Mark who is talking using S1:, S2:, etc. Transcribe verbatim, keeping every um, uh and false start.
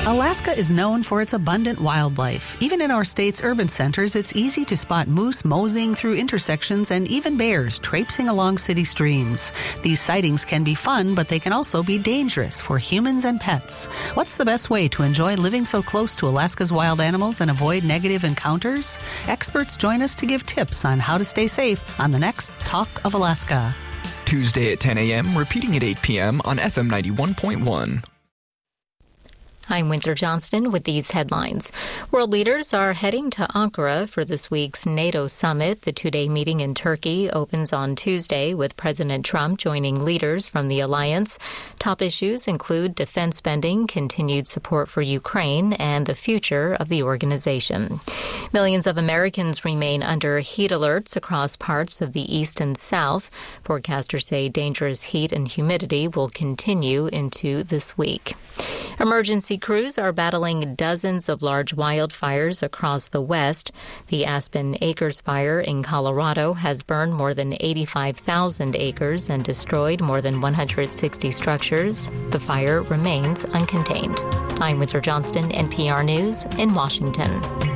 S1: Alaska is known for its abundant wildlife. Even in our state's urban centers, it's easy to spot moose moseying through intersections and even bears traipsing along city streams. These sightings can be fun, but they can also be dangerous for humans and pets. What's the best way to enjoy living so close to Alaska's wild animals and avoid negative encounters? Experts join us to give tips on how to stay safe on the next Talk of Alaska.
S2: Tuesday at ten a.m., repeating at eight p.m. on F M ninety-one point one.
S3: I'm Windsor Johnston with these headlines. World leaders are heading to Ankara for this week's NATO summit. The two-day meeting in Turkey opens on Tuesday with President Trump joining leaders from the alliance. Top issues include defense spending, continued support for Ukraine, and the future of the organization. Millions of Americans remain under heat alerts across parts of the east and south. Forecasters say dangerous heat and humidity will continue into this week. Emergency crews are battling dozens of large wildfires across the west. The Aspen Acres fire in Colorado has burned more than eighty-five thousand acres and destroyed more than one hundred sixty structures. The fire remains uncontained. I'm Windsor Johnston, N P R News in Washington.